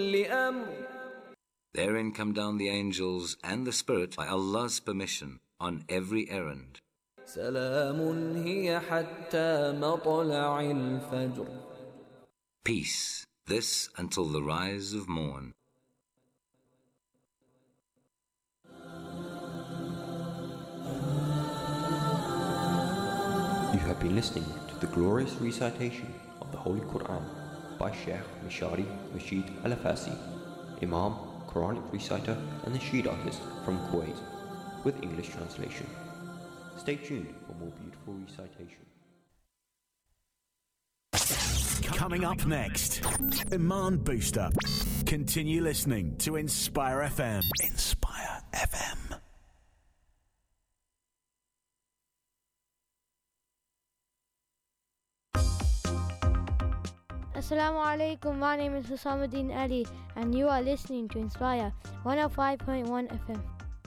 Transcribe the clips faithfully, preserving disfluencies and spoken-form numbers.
Therein come down the angels and the Spirit by Allah's permission on every errand. Peace, this until the rise of morn. You have been listening to the glorious recitation of the Holy Quran by Sheikh Mishari Rashid Al-Afasi, Imam, Quranic reciter and nasheed artist from Kuwait, with English translation. Stay tuned for more beautiful recitation. Coming up next, Iman Booster. Continue listening to Inspire F M. Inspire F M. Assalamu alaikum, my name is Husamuddin Ali and you are listening to Inspire one oh five point one F M.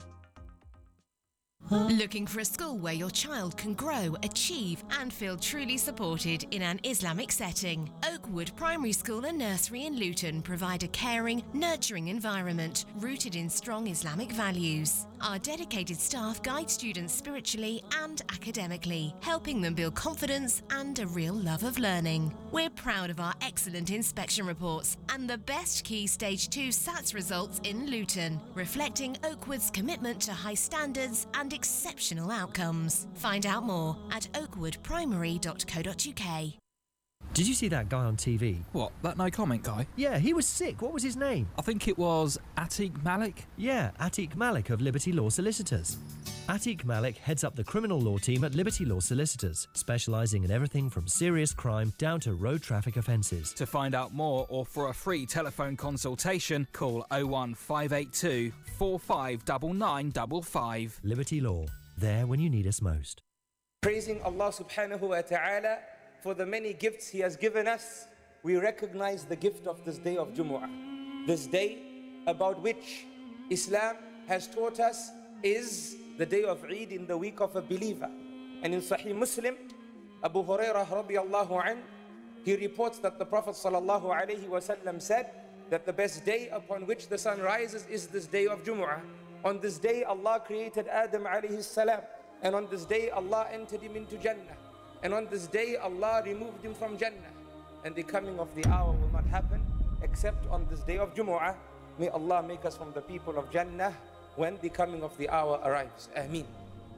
Looking for a school where your child can grow, achieve and feel truly supported in an Islamic setting? Oakwood Primary School and Nursery in Luton provide a caring, nurturing environment rooted in strong Islamic values. Our dedicated staff guide students spiritually and academically, helping them build confidence and a real love of learning. We're proud of our excellent inspection reports and the best Key Stage two SATS results in Luton, reflecting Oakwood's commitment to high standards and exceptional outcomes. Find out more at oakwood primary dot co dot uk. Did you see that guy on T V? What, that no comment guy? Yeah, he was sick. What was his name? I think it was Atiq Malik. Yeah, Atiq Malik of Liberty Law Solicitors. Atiq Malik heads up the criminal law team at Liberty Law Solicitors, specialising in everything from serious crime down to road traffic offences. To find out more or for a free telephone consultation, call oh one five eight two, four five nine nine five five. Liberty Law, there when you need us most. Praising Allah subhanahu wa ta'ala for the many gifts He has given us, we recognize the gift of this day of Jumu'ah. This day about which Islam has taught us is the day of Eid in the week of a believer. And in Sahih Muslim, Abu Hurairah radiallahu anh, he reports that the Prophet sallallahu alayhi wasallam said that the best day upon which the sun rises is this day of Jumu'ah. On this day Allah created Adam alayhi salam, and on this day Allah entered him into Jannah, and on this day Allah removed him from Jannah, and the coming of the hour will not happen except on this day of Jumu'ah. May Allah make us from the people of Jannah when the coming of the hour arrives. Ameen.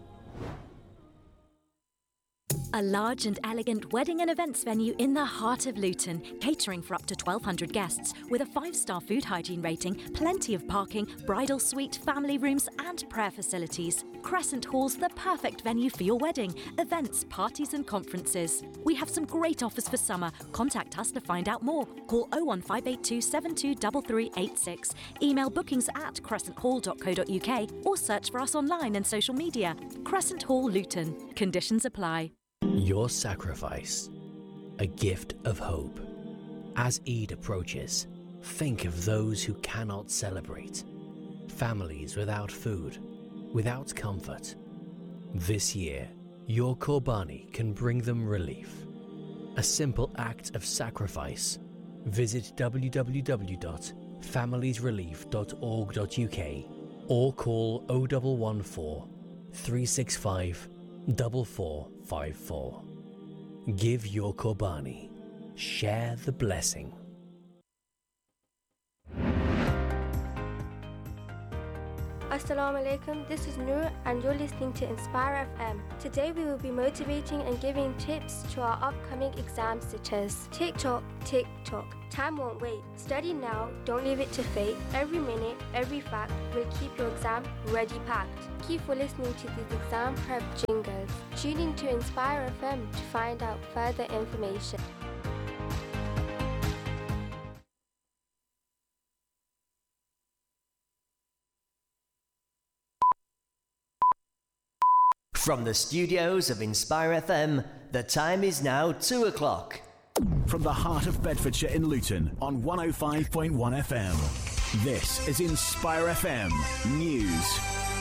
A large and elegant wedding and events venue in the heart of Luton, catering for up to twelve hundred guests, with a five-star food hygiene rating, plenty of parking, bridal suite, family rooms and prayer facilities. Crescent Hall's the perfect venue for your wedding, events, parties and conferences. We have some great offers for summer. Contact us to find out more. Call oh one five eight two, seven two three three eight six. Email bookings at crescent hall dot co dot uk or search for us online and social media. Crescent Hall Luton. Conditions apply. Your sacrifice, a gift of hope. As Eid approaches, think of those who cannot celebrate. Families without food, without comfort. This year, your Qurbani can bring them relief. A simple act of sacrifice. Visit w w w dot families relief dot org dot uk or call oh one one four, three six five, four four five four. Give your Qurbani. Share the blessing. Assalamu alaikum, this is Noor and you're listening to Inspire F M. Today we will be motivating and giving tips to our upcoming exams such as tick-tock, tick-tock. Time won't wait. Study now, don't leave it to fate. Every minute, every fact will keep your exam ready packed. Keep for listening to these exam prep jingles. Tune in to Inspire F M to find out further information. From the studios of Inspire F M, the time is now two o'clock. From the heart of Bedfordshire in Luton on one oh five point one F M. This is Inspire F M News.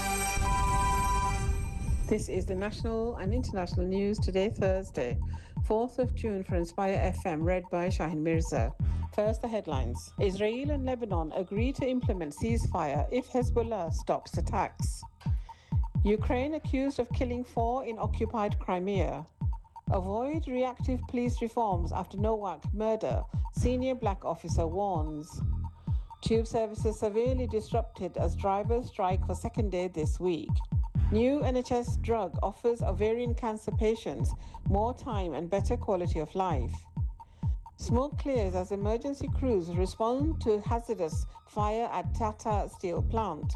This is the national and international news today, Thursday, fourth of June for Inspire F M, read by Shahin Mirza. First, the headlines. Israel and Lebanon agree to implement ceasefire if Hezbollah stops attacks. Ukraine accused of killing four in occupied Crimea. Avoid reactive police reforms after Nowak murder, senior black officer warns. Tube services severely disrupted as drivers strike for second day this week. New N H S drug offers ovarian cancer patients more time and better quality of life. Smoke clears as emergency crews respond to hazardous fire at Tata Steel plant.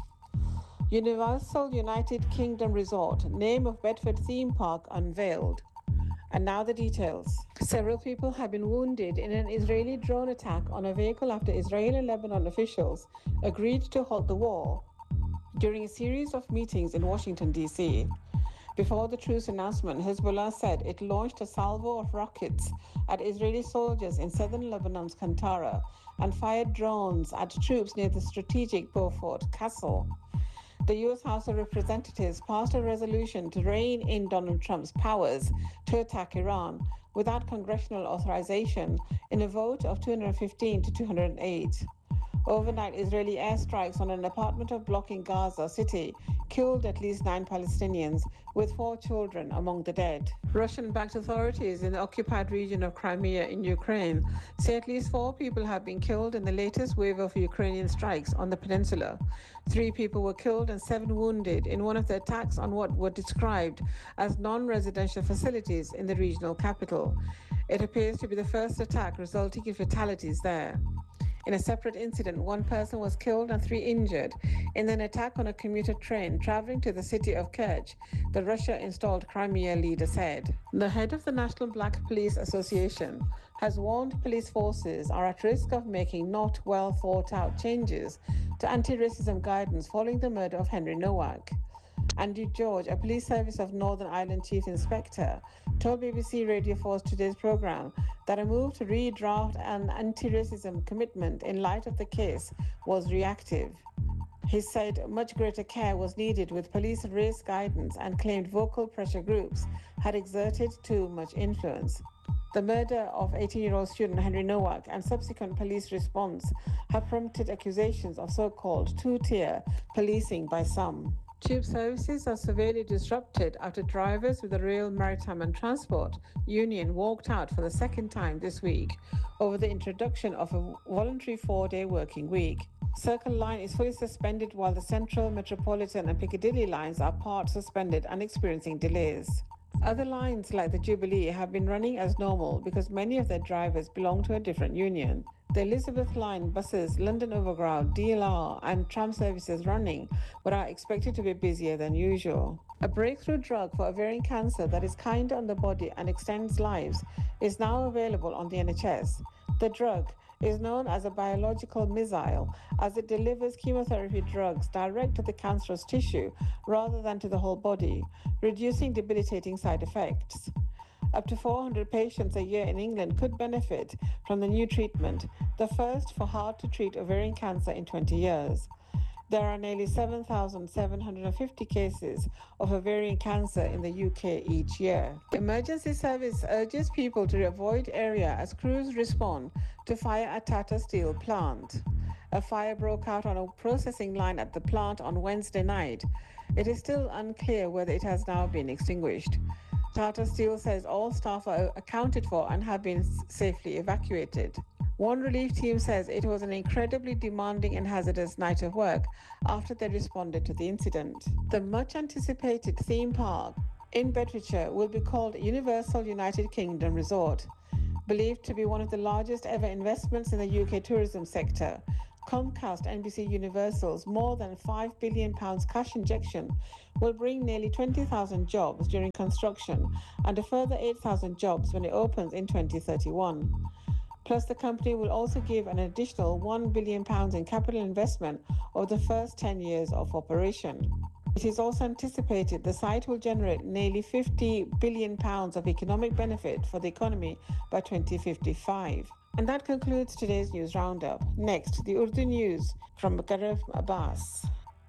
Universal United Kingdom Resort, name of Bedford theme park unveiled. And now the details. Several people have been wounded in an Israeli drone attack on a vehicle after Israel and Lebanon officials agreed to halt the war during a series of meetings in Washington, D C. Before the truce announcement, Hezbollah said it launched a salvo of rockets at Israeli soldiers in southern Lebanon's Kantara and fired drones at troops near the strategic Beaufort Castle. The U S House of Representatives passed a resolution to rein in Donald Trump's powers to attack Iran without congressional authorization in a vote of two hundred fifteen to two hundred eight. Overnight Israeli airstrikes on an apartment block in Gaza City killed at least nine Palestinians, with four children among the dead. Russian-backed authorities in the occupied region of Crimea in Ukraine say at least four people have been killed in the latest wave of Ukrainian strikes on the peninsula. Three people were killed and seven wounded in one of the attacks on what were described as non-residential facilities in the regional capital. It appears to be the first attack resulting in fatalities there. In a separate incident, one person was killed and three injured in an attack on a commuter train traveling to the city of Kerch, the Russia-installed Crimea leader said. The head of the National Black Police Association has warned police forces are at risk of making not well thought out changes to anti-racism guidance following the murder of Henry Nowak. Andy George, a police service of Northern Ireland chief inspector, told B B C Radio four's Today's programme that a move to redraft an anti-racism commitment in light of the case was reactive. He said much greater care was needed with police race guidance and claimed vocal pressure groups had exerted too much influence. The murder of eighteen-year-old student Henry Nowak and subsequent police response have prompted accusations of so-called two-tier policing by some. Tube services are severely disrupted after drivers with the Rail, Maritime and Transport Union walked out for the second time this week over the introduction of a voluntary four-day working week. Circle Line is fully suspended while the Central, Metropolitan and Piccadilly lines are part suspended and experiencing delays. Other lines like the Jubilee have been running as normal because many of their drivers belong to a different union. The Elizabeth Line buses, London Overground, D L R and tram services running, but are expected to be busier than usual. A breakthrough drug for ovarian cancer that is kinder on the body and extends lives is now available on the N H S. The drug is known as a biological missile as it delivers chemotherapy drugs direct to the cancerous tissue rather than to the whole body, reducing debilitating side effects. Up to four hundred patients a year in England could benefit from the new treatment, the first for hard-to-treat ovarian cancer in twenty years. There are nearly seven thousand seven hundred fifty cases of ovarian cancer in the U K each year. Emergency service urges people to avoid area as crews respond to fire at Tata Steel plant. A fire broke out on a processing line at the plant on Wednesday night. It is still unclear whether it has now been extinguished. Tata Steel says all staff are accounted for and have been safely evacuated. One relief team says it was an incredibly demanding and hazardous night of work after they responded to the incident. The much-anticipated theme park in Bedfordshire will be called Universal United Kingdom Resort. Believed to be one of the largest ever investments in the U K tourism sector, Comcast N B C Universal's more than five billion pounds cash injection will bring nearly twenty thousand jobs during construction and a further eight thousand jobs when it opens in twenty thirty-one. Plus, the company will also give an additional one billion pounds in capital investment over the first ten years of operation. It is also anticipated the site will generate nearly fifty billion pounds of economic benefit for the economy by twenty fifty-five. And that concludes today's news roundup. Next, the Urdu news from Mukarraf Abbas.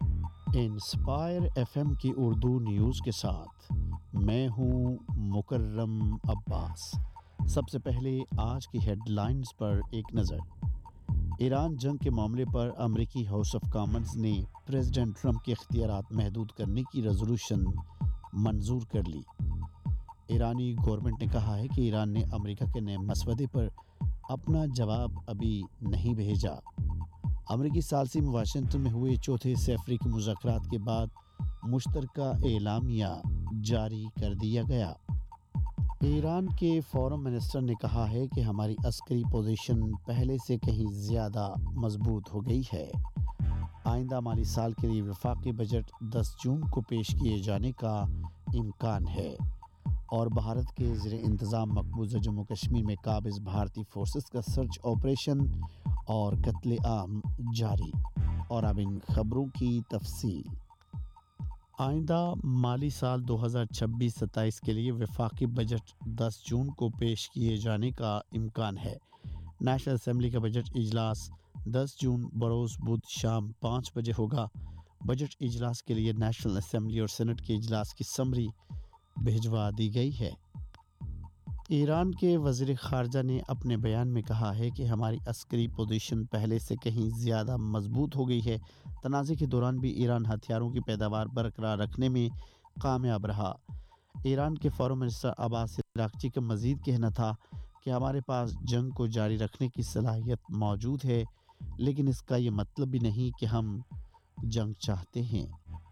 Inspire FM की Urdu news के साथ मैं हूं मुकर्रम अब्बास। सबसे पहले आज की headlines पर एक नज़र। ایران جنگ کے معاملے پر امریکی ہاؤس آف کامنز نے پریزیڈنٹ ٹرمپ کے اختیارات محدود کرنے کی ریزولوشن منظور کر لی۔ ایرانی گورنمنٹ نے کہا ہے کہ ایران نے امریکہ کے نئے مسودے پر اپنا جواب ابھی نہیں بھیجا۔ امریکی ثالثی میں واشنگٹن میں ہوئے چوتھے سہ افریقی مذاکرات کے بعد مشترکہ اعلامیہ جاری کر دیا گیا۔ ایران کے فورن منسٹر نے کہا ہے کہ ہماری عسکری پوزیشن پہلے سے کہیں زیادہ مضبوط ہو گئی ہے۔ آئندہ مالی سال کے لیے وفاقی بجٹ دس جون کو پیش کیے جانے کا امکان ہے، اور بھارت کے زیر انتظام مقبوضہ جموں کشمیر میں قابض بھارتی فورسز کا سرچ آپریشن اور قتل عام جاری۔ اور اب ان خبروں کی تفصیل۔ آئندہ مالی سال دو ہزار چھبیس ستائیس کے لیے وفاقی بجٹ دس جون کو پیش کیے جانے کا امکان ہے۔ نیشنل اسمبلی کا بجٹ اجلاس دس جون بروز بدھ شام پانچ بجے ہوگا۔ بجٹ اجلاس کے لیے نیشنل اسمبلی اور سینٹ کے اجلاس کی سمری بھیجوا دی گئی ہے۔ ایران کے وزیر خارجہ نے اپنے بیان میں کہا ہے کہ ہماری عسکری پوزیشن پہلے سے کہیں زیادہ مضبوط ہو گئی ہے۔ تنازع کے دوران بھی ایران ہتھیاروں کی پیداوار برقرار رکھنے میں کامیاب رہا۔ ایران کے فورن منسٹر عباس عراقچی کا مزید کہنا تھا کہ ہمارے پاس جنگ کو جاری رکھنے کی صلاحیت موجود ہے، لیکن اس کا یہ مطلب بھی نہیں کہ ہم جنگ چاہتے ہیں۔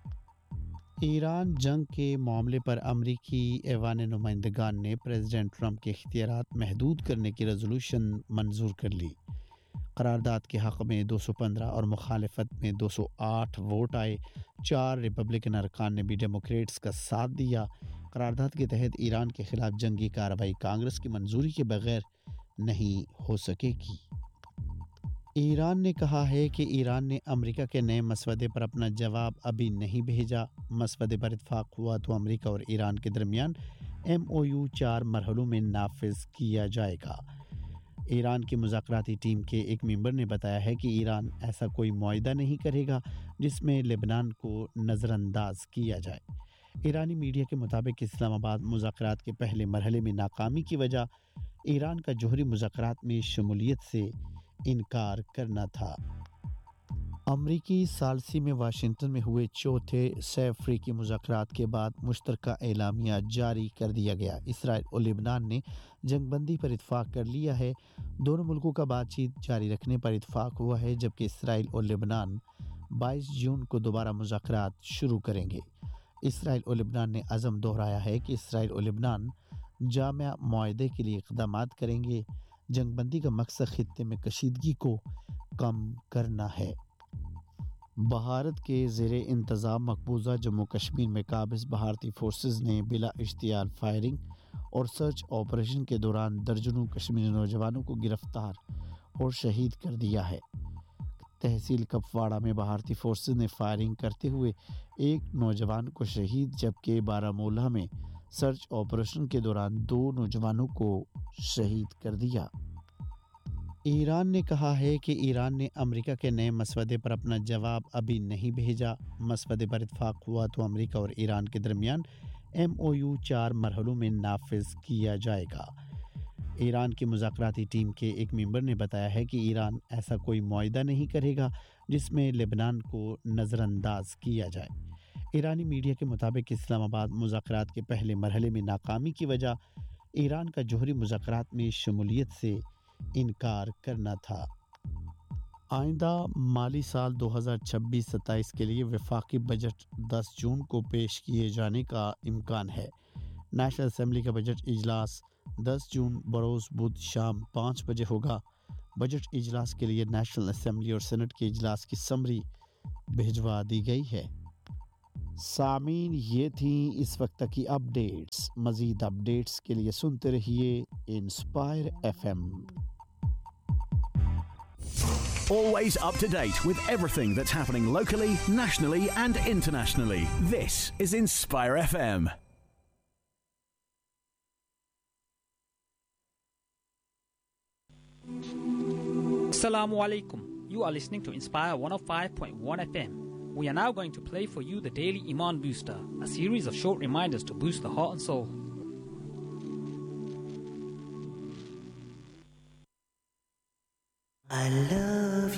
ایران جنگ کے معاملے پر امریکی ایوان نمائندگان نے پریزیڈنٹ ٹرمپ کے اختیارات محدود کرنے کی ریزولوشن منظور کر لی۔ قرارداد کے حق میں دو سو پندرہ اور مخالفت میں دو سو آٹھ ووٹ آئے۔ چار ریپبلکن ارکان نے بھی ڈیموکریٹس کا ساتھ دیا۔ قرارداد کے تحت ایران کے خلاف جنگی کارروائی کانگریس کی منظوری کے بغیر نہیں ہو سکے گی۔ ایران نے کہا ہے کہ ایران نے امریکہ کے نئے مسودے پر اپنا جواب ابھی نہیں بھیجا۔ مسودے پر اتفاق ہوا تو امریکہ اور ایران کے درمیان ایم او یو چار مرحلوں میں نافذ کیا جائے گا۔ ایران کی مذاکراتی ٹیم کے ایک ممبر نے بتایا ہے کہ ایران ایسا کوئی معاہدہ نہیں کرے گا جس میں لبنان کو نظر انداز کیا جائے۔ ایرانی میڈیا کے مطابق اسلام آباد مذاکرات کے پہلے مرحلے میں ناکامی کی وجہ ایران کا جوہری مذاکرات میں شمولیت سے انکار کرنا تھا۔ امریکی ثالثی میں واشنگٹن میں ہوئے چوتھے سہ افریقی مذاکرات کے بعد مشترکہ اعلامیہ جاری کر دیا گیا۔ اسرائیل اور لبنان نے جنگ بندی پر اتفاق کر لیا ہے۔ دونوں ملکوں کا بات چیت جاری رکھنے پر اتفاق ہوا ہے، جبکہ اسرائیل اور لبنان بائیس جون کو دوبارہ مذاکرات شروع کریں گے۔ اسرائیل اور لبنان نے عزم دہرایا ہے کہ اسرائیل اور لبنان جامع معاہدے کے لیے اقدامات کریں گے۔ جنگ بندی کا مقصد خطے میں کشیدگی کو کم کرنا ہے۔ بھارت کے زیر انتظام مقبوضہ جموں کشمیر میں قابض بھارتی فورسز نے بلا اشتعال فائرنگ اور سرچ آپریشن کے دوران درجنوں کشمیری نوجوانوں کو گرفتار اور شہید کر دیا ہے۔ تحصیل کپواڑہ میں بھارتی فورسز نے فائرنگ کرتے ہوئے ایک نوجوان کو شہید، جبکہ بارہمولہ میں سرچ آپریشن کے دوران دو نوجوانوں کو شہید کر دیا۔ ایران نے کہا ہے کہ ایران نے امریکہ کے نئے مسودے پر اپنا جواب ابھی نہیں بھیجا۔ مسودے پر اتفاق ہوا تو امریکہ اور ایران کے درمیان ایم او یو چار مرحلوں میں نافذ کیا جائے گا۔ ایران کی مذاکراتی ٹیم کے ایک ممبر نے بتایا ہے کہ ایران ایسا کوئی معاہدہ نہیں کرے گا جس میں لبنان کو نظر انداز کیا جائے۔ ایرانی میڈیا کے مطابق اسلام آباد مذاکرات کے پہلے مرحلے میں ناکامی کی وجہ ایران کا جوہری مذاکرات میں شمولیت سے انکار کرنا تھا۔ آئندہ مالی سال دو ہزار چھبیس ستائیس کے لیے وفاقی بجٹ دس جون کو پیش کیے جانے کا امکان ہے۔ نیشنل اسمبلی کا بجٹ اجلاس دس جون بروز بدھ شام پانچ بجے ہوگا۔ بجٹ اجلاس کے لیے نیشنل اسمبلی اور سینٹ کے اجلاس کی سمری بھیجوا دی گئی ہے۔ سامعین، یہ تھیں اس وقت کی اپڈیٹس۔ مزید اپڈیٹس کے لیے سنتے رہیے inspire F M. Always up to date with everything that's happening locally, nationally and internationally. This is Inspire F M. Assalamu alaikum. You are listening to Inspire one oh five point one F M. We are now going to play for you the Daily Iman Booster, a series of short reminders to boost the heart and soul. I love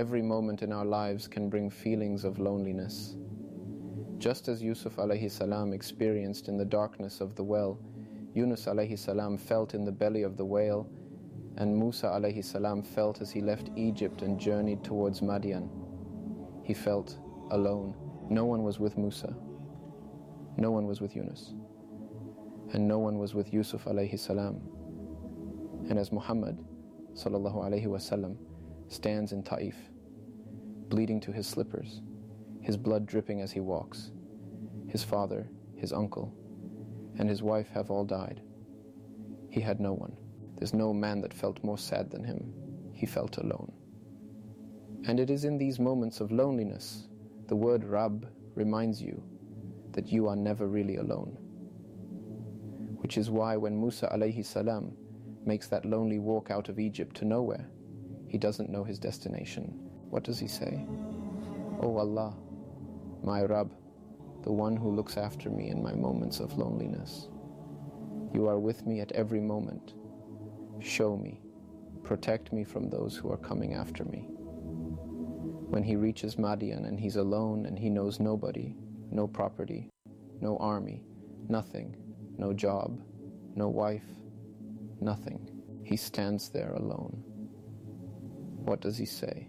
Every moment in our lives can bring feelings of loneliness. Just as Yusuf alayhi salam experienced in the darkness of the well, Yunus alayhi salam felt in the belly of the whale, and Musa alayhi salam felt as he left Egypt and journeyed towards Madian. He felt alone. No one was with Musa. No one was with Yunus. And no one was with Yusuf alayhi salam. And as Muhammad sallallahu alayhi wasallam stands in Taif, bleeding to his slippers, his blood dripping as he walks, his father, his uncle, and his wife have all died. He had no one. There's no man that felt more sad than him. He felt alone. And it is in these moments of loneliness, the word Rabb reminds you that you are never really alone. Which is why when Musa alayhi salam makes that lonely walk out of Egypt to nowhere, he doesn't know his destination. What does he say? Oh Allah, my Rabb, the one who looks after me in my moments of loneliness. You are with me at every moment. Show me, protect me from those who are coming after me. When he reaches Madian and he's alone and he knows nobody, no property, no army, nothing, no job, no wife, nothing. He stands there alone. What does he say?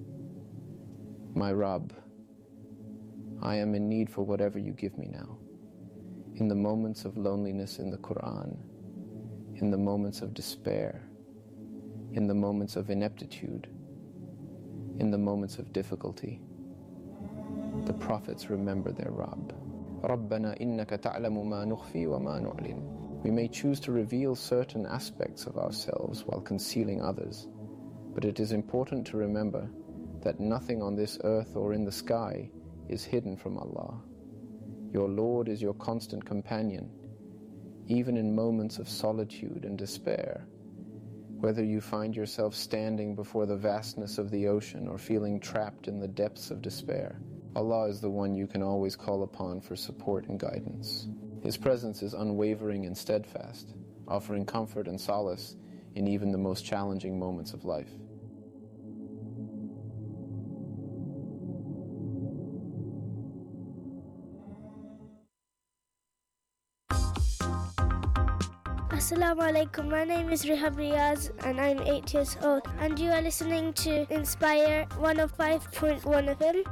My Rabb, I am in need for whatever you give me now. In the moments of loneliness in the Quran, in the moments of despair, in the moments of ineptitude, in the moments of difficulty, the prophets remember their Rabb. رَبَّنَا إِنَّكَ تَعْلَمُ مَا نُخْفِي وَمَا نُعْلِنُ. We may choose to reveal certain aspects of ourselves while concealing others, but it is important to remember that nothing on this earth or in the sky is hidden from Allah. Your Lord is your constant companion, even in moments of solitude and despair. Whether you find yourself standing before the vastness of the ocean or feeling trapped in the depths of despair, Allah is the one you can always call upon for support and guidance. His presence is unwavering and steadfast, offering comfort and solace in even the most challenging moments of life. Assalamu alaikum, my name is Rihab Riaz and I'm eight years old and you are listening to Inspire one oh five point one F M.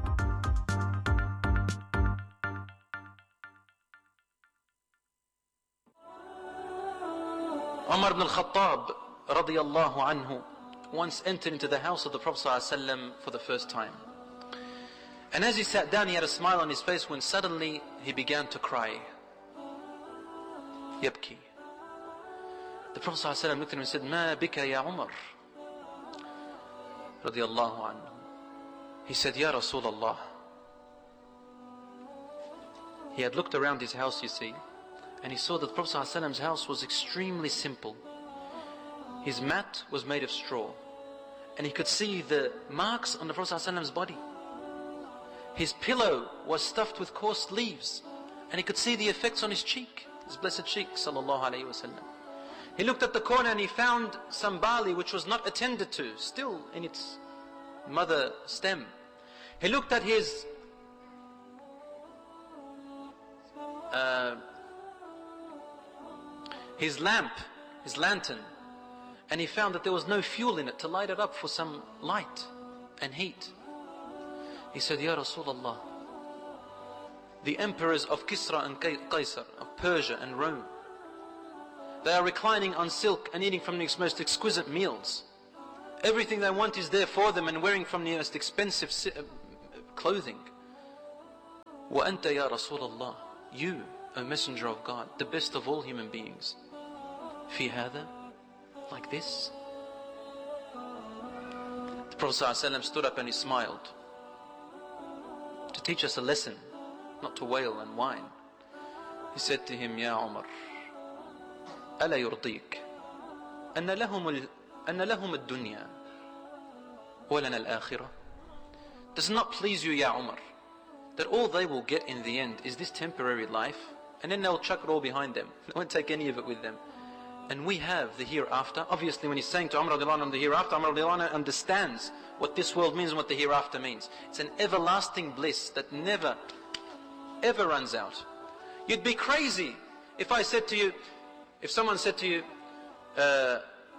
Umar ibn al-Khattab radiyallahu anhu once entered into the house of the Prophet ﷺ for the first time. And as he sat down, he had a smile on his face when suddenly he began to cry. Yabki. The Prophet ﷺ looked at him and said, Ma bika ya Umar? Radiyallahu anhu. He said, Ya Rasulullah. He had looked around his house, you see, and he saw that the Prophet ﷺ's house was extremely simple. His mat was made of straw, and he could see the marks on the Prophet ﷺ's body. His pillow was stuffed with coarse leaves, and he could see the effects on his cheek, his blessed cheek, sallallahu alayhi wasallam. He looked at the corner and he found some barley which was not attended to, still in its mother stem. He looked at his uh, his lamp, his lantern, and he found that there was no fuel in it to light it up for some light and heat. He said, Ya Rasulullah, the emperors of Kisra and Qaisar, of Persia and Rome, they are reclining on silk and eating from the most exquisite meals. Everything they want is there for them and wearing from the most expensive clothing. وَأَنْتَ يَا رَسُولَ اللَّهِ, you, O Messenger of God, the best of all human beings, فِي هَذَا, like this? The Prophet ﷺ stood up and he smiled to teach us a lesson, not to wail and whine. He said to him, Ya Umar, ألا يرضيك أن لهم ال... أن لهم الدنيا ولنا الآخرة? Does it not please you, Ya Umar, that all they will get in the end is this temporary life, and then they'll chuck it all behind them? They won't take any of it with them. And we have the hereafter. Obviously, when he's saying to Umar radiallahu anhu the hereafter, Umar radiallahu anhu understands what this world means and what the hereafter means. It's an everlasting bliss that never, ever runs out. You'd be crazy if I said to you, if someone said to you, uh,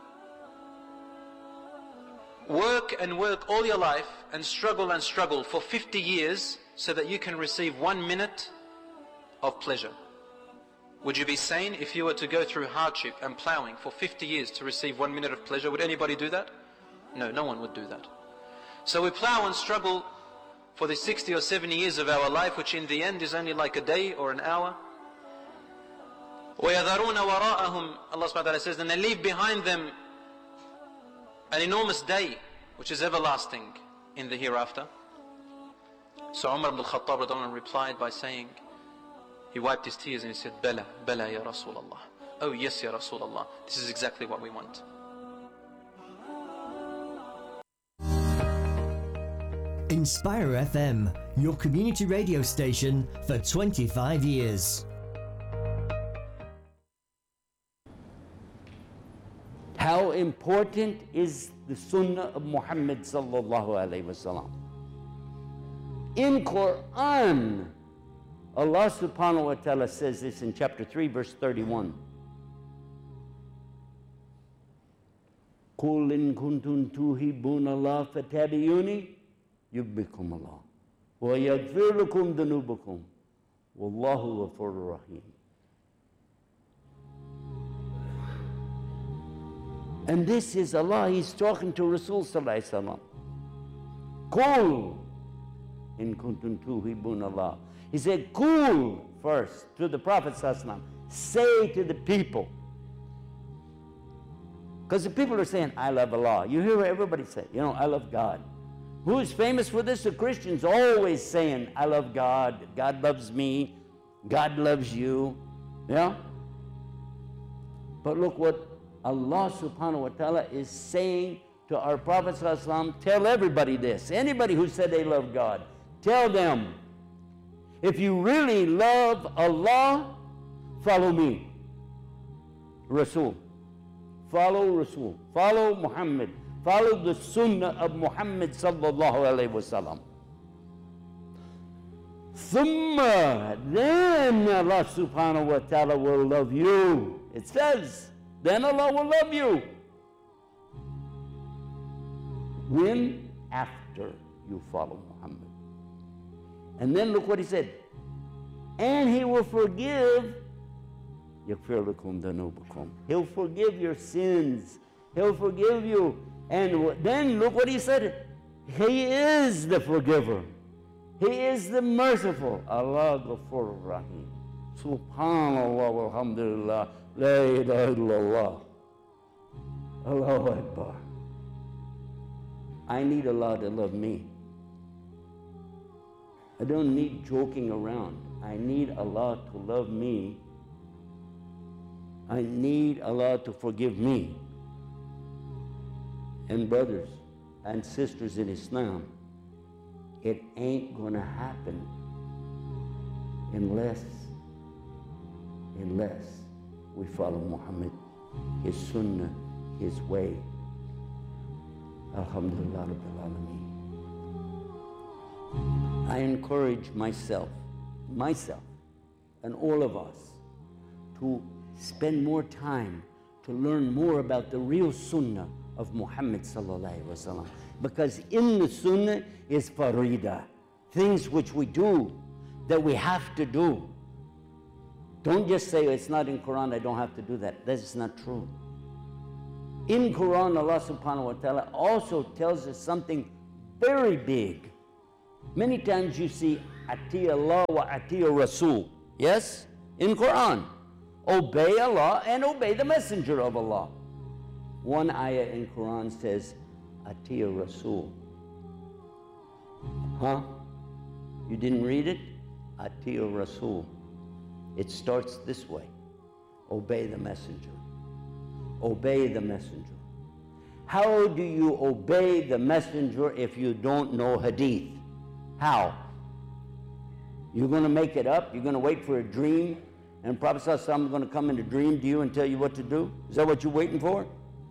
work and work all your life and struggle and struggle for fifty years so that you can receive one minute of pleasure. Would you be sane if you were to go through hardship and plowing for fifty years to receive one minute of pleasure? Would anybody do that? No, no one would do that. So we plow and struggle for the sixty or seventy years of our life, which in the end is only like a day or an hour. وَيَذَرُونَ وَرَاءَهُمْ, Allah subhanahu wa ta'ala says, and they leave behind them an enormous day, which is everlasting in the hereafter. So Umar ibn al-Khattab replied by saying, he wiped his tears and he said, Bala, Bala ya Rasulullah. Oh yes ya Rasulullah, this is exactly what we want. Inspire F M, your community radio station for twenty-five years. How important is the Sunnah of Muhammad sallallahu alaihi wasallam? In Quran, Allah subhanahu wa ta'ala says this in chapter three, verse thirty-one. قُلْ إِن كُنْتُمْ تُحِبُّونَ اللَّهَ فَاتَّبِعُونِي يُحْبِبْكُمُ اللَّهُ وَيَغْفِرْ لَكُمْ ذُنُوبَكُمْ وَاللَّهُ غَفُورٌ رَحِيمٌ. And this is Allah, He's talking to Rasul sallallahu alaihi wasallam. Qul in kuntum tuhibbun Allah. He said, Qul first to the Prophet sallallahu alaihi wasallam. Say to the people. Because the people are saying, I love Allah. You hear everybody say, you know, I love God. Who is famous for this? The Christians always saying, I love God. God loves me. God loves you. Yeah? But look what Allah subhanahu wa ta'ala is saying to our Prophet sallallahu alaihi wasallam, tell everybody this. Anybody who said they love God, tell them, if you really love Allah, follow me, Rasul. Follow Rasul. Follow Muhammad. Follow the Sunnah of Muhammad sallallahu alaihi wasallam. Thumma, then Allah subhanahu wa ta'ala will love you. It says, then Allah will love you. When? After you follow Muhammad. And then look what he said. And he will forgive. يَغْفِرْ لَكُمْ ذَنُوبَكُمْ. He'll forgive your sins. He'll forgive you. And then look what he said. He is the forgiver. He is the merciful. Allah Ghafur Rahim. Subhanallah walhamdulillah. La ilaha illallah. Allahu Akbar. I need Allah to love me. I don't need joking around. I need Allah to love me. I need Allah to forgive me. And brothers and sisters in Islam, it ain't gonna happen unless, unless we follow Muhammad, his sunnah, his way. Alhamdulillah Rabbil Alameen. I encourage myself, myself, and all of us to spend more time to learn more about the real sunnah of Muhammad sallallahu alaihi wasallam. Because in the sunnah is farida, things which we do, that we have to do. Don't just say, it's not in Quran, I don't have to do that. That is not true. In Quran, Allah subhanahu wa ta'ala also tells us something very big. Many times you see, Ati Allah wa Ati Rasul. Yes? In Quran. Obey Allah and obey the messenger of Allah. One ayah in Quran says, Ati Rasul. Huh? You didn't read it? Ati Rasul. It starts this way. Obey the messenger. Obey the messenger. How do you obey the messenger if you don't know hadith? How? You're going to make it up? You're going to wait for a dream And Prophet ﷺ is going to come in a dream to you and tell you what to do? Is that what you're waiting for?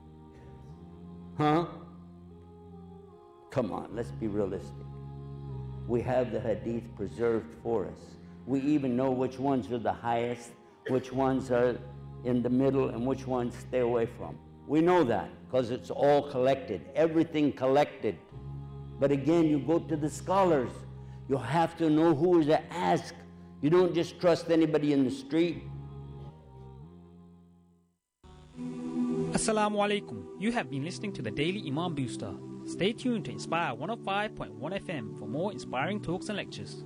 Huh? Come on, let's be realistic. We have the hadith preserved for us. We even know which ones are the highest, which ones are in the middle, and which ones stay away from. We know that because it's all collected, everything collected. But again, you go to the scholars. You have to know who to ask. You don't just trust anybody in the street. Assalamu alaikum. You have been listening to the Daily Imam Booster. Stay tuned to Inspire one oh five point one F M for more inspiring talks and lectures.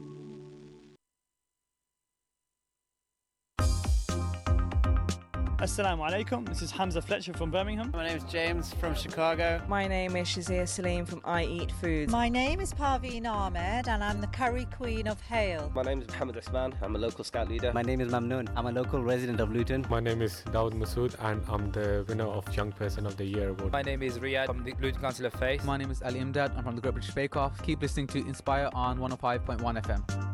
Assalamu alaikum, this is Hamza Fletcher from Birmingham. My name is James from Chicago. My name is Shazia Salim from I Eat Foods. My name is Parveen Ahmed and I'm the curry queen of Hale. My name is Mohammed Osman, I'm a local scout leader. My name is Mamnoon, I'm a local resident of Luton. My name is Dawood Masood and I'm the winner of Young Person of the Year award. My name is Riyad from the Luton Council of Faith. My name is Ali Imdad, I'm from the Great British Bake Off. Keep listening to Inspire on one oh five point one F M.